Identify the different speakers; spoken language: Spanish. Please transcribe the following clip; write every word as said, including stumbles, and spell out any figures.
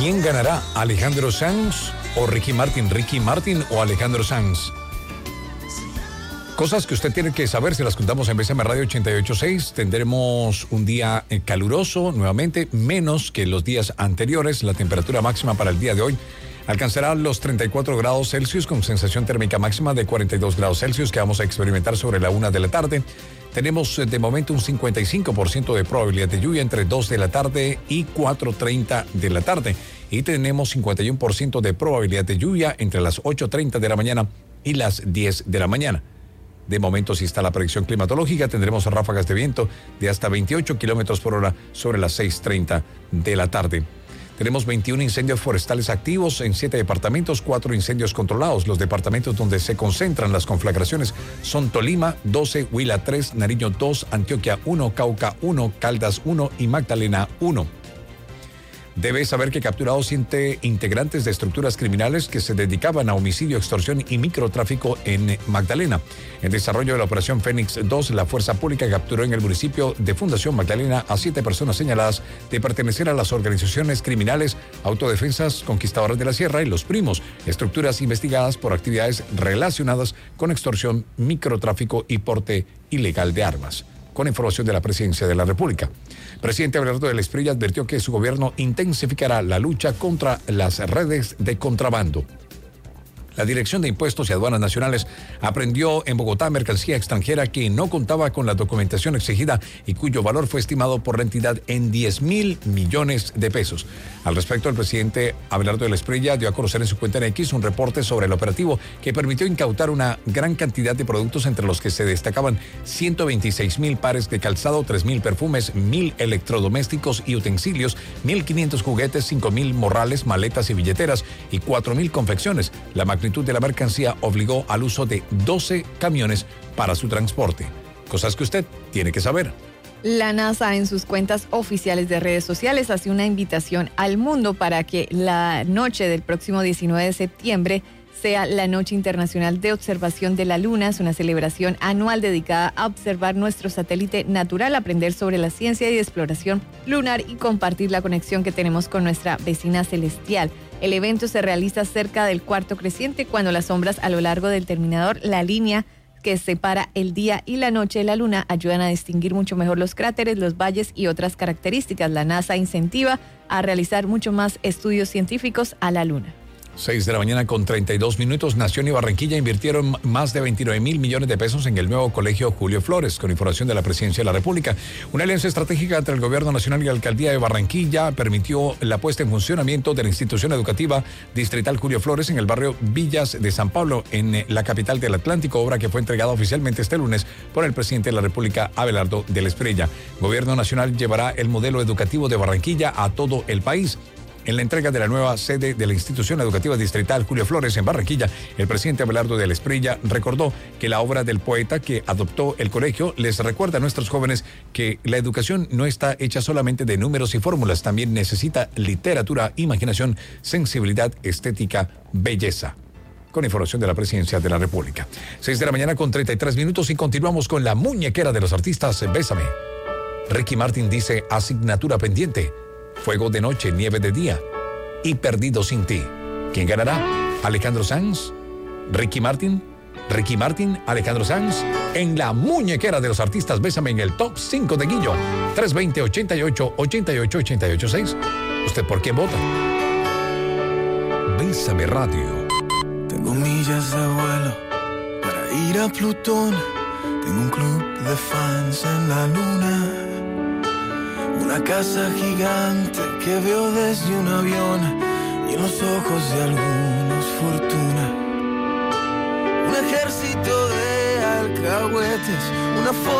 Speaker 1: ¿Quién ganará? ¿Alejandro Sanz o Ricky Martin? ¿Ricky Martin o Alejandro Sanz? Cosas que usted tiene que saber, se las contamos en B C M Radio ochenta y ocho punto seis. Tendremos un día caluroso nuevamente, menos que los días anteriores. La temperatura máxima para el día de hoy alcanzará los treinta y cuatro grados Celsius con sensación térmica máxima de cuarenta y dos grados Celsius que vamos a experimentar sobre la una de la tarde. Tenemos de momento un cincuenta y cinco por ciento de probabilidad de lluvia entre dos de la tarde y cuatro treinta de la tarde. Y tenemos cincuenta y uno por ciento de probabilidad de lluvia entre las ocho treinta de la mañana y las diez de la mañana. De momento, si está la predicción climatológica, tendremos ráfagas de viento de hasta veintiocho kilómetros por hora sobre las seis treinta de la tarde. Tenemos veintiún incendios forestales activos en siete departamentos, cuatro incendios controlados. Los departamentos donde se concentran las conflagraciones son Tolima, doce, Huila, tres, Nariño, dos, Antioquia, uno, Cauca, uno, Caldas, uno y Magdalena, uno. Debe saber que capturados siete integrantes de estructuras criminales que se dedicaban a homicidio, extorsión y microtráfico en Magdalena. En desarrollo de la operación Fénix dos, la fuerza pública capturó en el municipio de Fundación Magdalena a siete personas señaladas de pertenecer a las organizaciones criminales Autodefensas Conquistadoras de la Sierra y Los Primos, estructuras investigadas por actividades relacionadas con extorsión, microtráfico y porte ilegal de armas. Con información de la Presidencia de la República. Presidente Abelardo del Espriella advirtió que su gobierno intensificará la lucha contra las redes de contrabando. La Dirección de Impuestos y Aduanas Nacionales aprehendió en Bogotá mercancía extranjera que no contaba con la documentación exigida y cuyo valor fue estimado por la entidad en diez mil millones de pesos. Al respecto, el presidente Abelardo del Espriella dio a conocer en su cuenta en X un reporte sobre el operativo que permitió incautar una gran cantidad de productos entre los que se destacaban ciento veintiséis mil pares de calzado, tres mil perfumes, mil electrodomésticos y utensilios, mil quinientos juguetes, cinco mil morrales, maletas y billeteras y cuatro mil confecciones. La magnitud de la mercancía obligó al uso de doce camiones para su transporte. Cosas que usted tiene que saber.
Speaker 2: La NASA en sus cuentas oficiales de redes sociales hace una invitación al mundo para que la noche del próximo diecinueve de septiembre sea la Noche Internacional de Observación de la Luna. Es una celebración anual dedicada a observar nuestro satélite natural, aprender sobre la ciencia y exploración lunar y compartir la conexión que tenemos con nuestra vecina celestial. El evento se realiza cerca del cuarto creciente, cuando las sombras a lo largo del terminador, la línea que separa el día y la noche de la luna, ayudan a distinguir mucho mejor los cráteres, los valles y otras características. La NASA incentiva a realizar mucho más estudios científicos a la luna.
Speaker 1: seis de la mañana con treinta y dos minutos. Nación y Barranquilla invirtieron más de veintinueve mil millones de pesos en el nuevo colegio Julio Flores, con información de la Presidencia de la República. Una alianza estratégica entre el Gobierno Nacional y la Alcaldía de Barranquilla permitió la puesta en funcionamiento de la institución educativa distrital Julio Flores en el barrio Villas de San Pablo, en la capital del Atlántico, obra que fue entregada oficialmente este lunes por el presidente de la República, Abelardo del Espriella. Gobierno Nacional llevará el modelo educativo de Barranquilla a todo el país. En la entrega de la nueva sede de la institución educativa distrital Julio Flores en Barranquilla, el presidente Abelardo del Espriella recordó que la obra del poeta que adoptó el colegio les recuerda a nuestros jóvenes que la educación no está hecha solamente de números y fórmulas, también necesita literatura, imaginación, sensibilidad, estética, belleza. Con información de la Presidencia de la República. seis de la mañana con treinta y tres minutos y continuamos con la muñequera de los artistas. Bésame. Ricky Martin dice asignatura pendiente. Fuego de noche, nieve de día y Perdido sin ti. ¿Quién ganará? ¿Alejandro Sanz? ¿Ricky Martin? ¿Ricky Martin? ¿Alejandro Sanz? En la muñequera de los artistas, bésame en el top cinco de Guillo. tres veinte, ochenta y ocho, ochenta y ocho, ochenta y ocho, seis. ¿Usted por quién vota? Bésame Radio.
Speaker 3: Tengo millas de vuelo para ir a Plutón. Tengo un club de fans en la luna. Una casa gigante que veo desde un avión y en los ojos de algunos fortuna. Un ejército de alcahuetes, una foto